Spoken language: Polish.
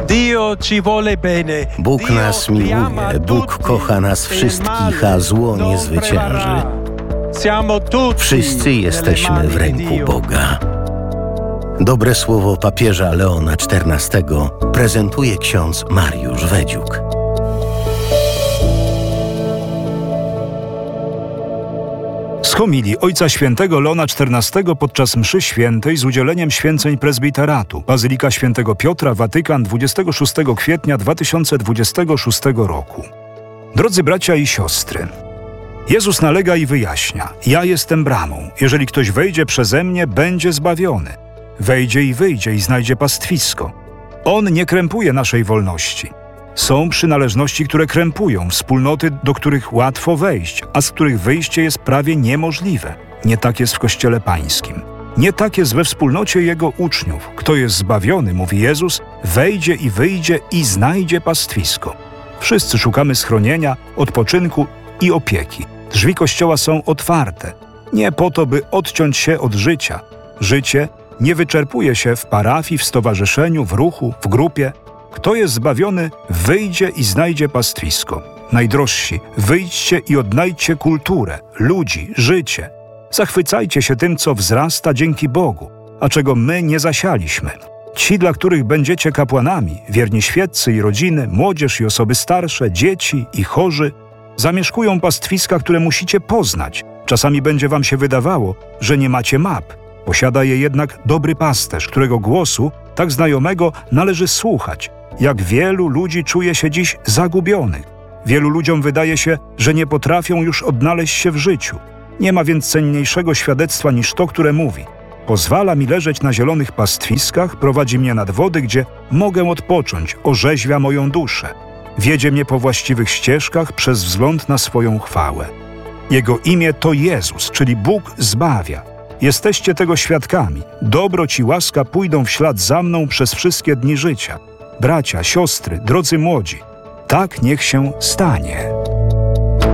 Bóg nas miłuje, Bóg kocha nas wszystkich, a zło nie zwycięży. Wszyscy jesteśmy w ręku Boga. Dobre słowo papieża Leona XIV prezentuje ksiądz Mariusz Wedziuk. Z homilii Ojca Świętego Leona XIV podczas mszy świętej z udzieleniem święceń prezbiteratu Bazylika Świętego Piotra, Watykan, 26 kwietnia 2026 roku. Drodzy bracia i siostry, Jezus nalega i wyjaśnia: ja jestem bramą. Jeżeli ktoś wejdzie przeze mnie, będzie zbawiony. Wejdzie i wyjdzie i znajdzie pastwisko. On nie krępuje naszej wolności. Są przynależności, które krępują, wspólnoty, do których łatwo wejść, a z których wyjście jest prawie niemożliwe. Nie tak jest w Kościele Pańskim. Nie tak jest we wspólnocie Jego uczniów. Kto jest zbawiony, mówi Jezus, wejdzie i wyjdzie i znajdzie pastwisko. Wszyscy szukamy schronienia, odpoczynku i opieki. Drzwi Kościoła są otwarte. Nie po to, by odciąć się od życia. Życie nie wyczerpuje się w parafii, w stowarzyszeniu, w ruchu, w grupie. Kto jest zbawiony, wyjdzie i znajdzie pastwisko. Najdrożsi, wyjdźcie i odnajdźcie kulturę, ludzi, życie. Zachwycajcie się tym, co wzrasta dzięki Bogu, a czego my nie zasialiśmy. Ci, dla których będziecie kapłanami, wierni świeccy i rodziny, młodzież i osoby starsze, dzieci i chorzy, zamieszkują pastwiska, które musicie poznać. Czasami będzie wam się wydawało, że nie macie map. Posiada je jednak dobry pasterz, którego głosu, tak znajomego, należy słuchać. Jak wielu ludzi czuje się dziś zagubionych. Wielu ludziom wydaje się, że nie potrafią już odnaleźć się w życiu. Nie ma więc cenniejszego świadectwa niż to, które mówi: pozwala mi leżeć na zielonych pastwiskach, prowadzi mnie nad wody, gdzie mogę odpocząć, orzeźwia moją duszę. Wiedzie mnie po właściwych ścieżkach przez wzgląd na swoją chwałę. Jego imię to Jezus, czyli Bóg zbawia. Jesteście tego świadkami. Dobroć i łaska pójdą w ślad za mną przez wszystkie dni życia. Bracia, siostry, drodzy młodzi, tak niech się stanie.